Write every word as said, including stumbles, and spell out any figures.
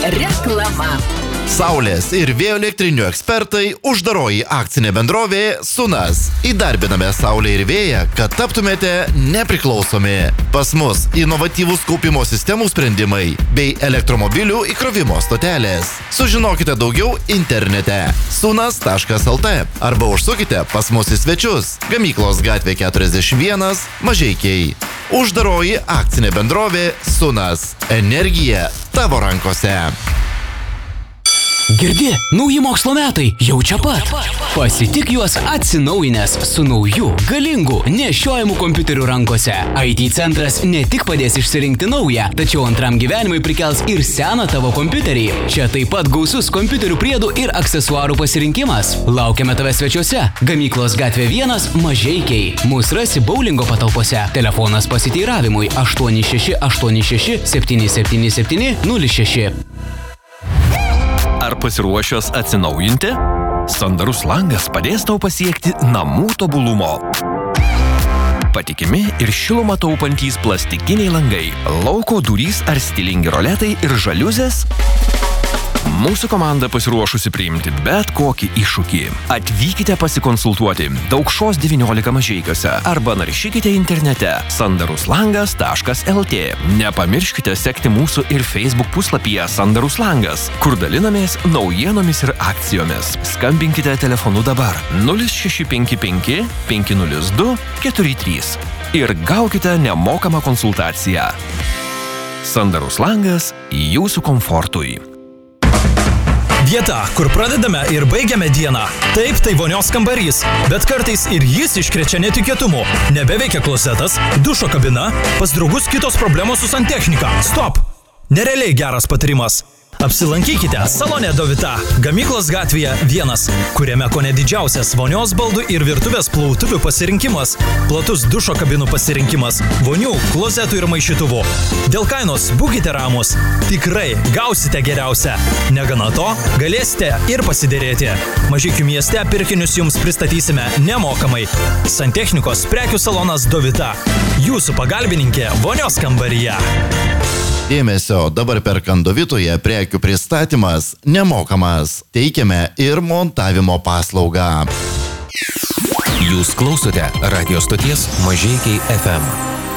Reklama. Saulės ir vėjo elektrinių ekspertai, uždaroji akcinė bendrovė Sunas. Įdarbiname saulę ir vėją, kad taptumėte nepriklausomi. Pas mus inovatyvūs kaupimo sistemų sprendimai bei elektromobilių įkrovimo stotelės. Sužinokite daugiau internete sunas taškas lt arba užsukite pas mus į svečius. Gamyklos gatvė keturiasdešimt vienas, Mažeikiai. Uždaroji akcinė bendrovė Sunas. Energija tavo rankose. Girdi, nauji mokslo metai jau čia pat. Pasitik juos atsinaujinęs su nauju, galingu, nešiojimu kompiuteriu rankose. I T centras ne tik padės išsirinkti naują, tačiau antram gyvenimui prikels ir seną tavo kompiuterį. Čia taip pat gausus kompiuterių priedų ir aksesuarų pasirinkimas. Laukiame tave svečiuose. Gamyklos gatvė vienas, Mažeikiai. Mūsų rasi boulingo patalpose. Telefonas pasiteiravimui aštuoni šeši aštuoni šeši septyni septyni septyni nulis šeši. Ar pasiruošęs atsinaujinti? Sandarus langas padės tau pasiekti namų tobulumo. Patikimi ir šilumą taupantys plastikiniai langai, lauko durys ar stilingi roletai ir žaliuzės? Mūsų komanda pasiruošusi priimti bet kokį iššūkį. Atvykite pasikonsultuoti Daukšos devyniolika Mažeikiuose arba naršykite internete sandaruslangas taškas lt. Nepamirškite sekti mūsų ir Facebook puslapyje Sandarus langas, kur dalinamės naujienomis ir akcijomis. Skambinkite telefonu dabar nulis šeši penki penki penki nulis du keturi trys ir gaukite nemokamą konsultaciją. Sandarus langas jūsų komfortui. Vieta, kur pradedame ir baigiame dieną. Taip, tai vonios kambarys, bet kartais ir jis iškrečia netikėtumų. Nebeveikia klozetas, dušo kabina, pas draugus kitos problemos su santechnika. Stop! Nerealiai geras patarimas. Apsilankykite salone Dovita, Gamyklos gatvėje vienas, kuriame kone didžiausias vonios baldų ir virtuvės plautuvių pasirinkimas, platus dušo kabinų pasirinkimas, vonių, klozetų ir maišytuvų. Dėl kainos būkite ramus, tikrai gausite geriausią. Negana to, galėsite ir pasidėrėti. Mažeikių mieste pirkinius jums pristatysime nemokamai. Santechnikos prekių salonas Dovita, jūsų pagalbininkė vonios kambaryje. Dėmesio, dabar perkant Dovitoje prekių pristatymas nemokamas. Teikiame ir montavimo paslaugą. Jūs klausote radijo stoties Mažeikiai F M.